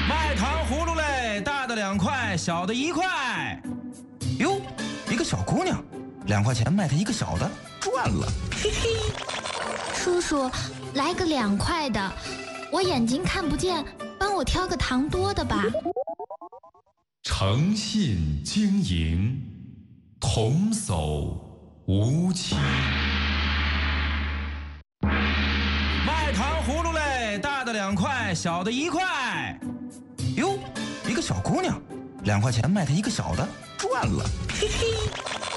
卖糖葫芦嘞，大的2块，小的1块。哟，一个小姑娘，2块钱卖她一个小的，赚了，嘿嘿。 叔叔，来个2块的，我眼睛看不见，帮我挑个糖多的吧。 诚信经营，童叟无欺。 卖糖葫芦嘞，大的2块，小的1块。哟，一个小姑娘，2块钱卖她一个小的，赚了，嘿嘿。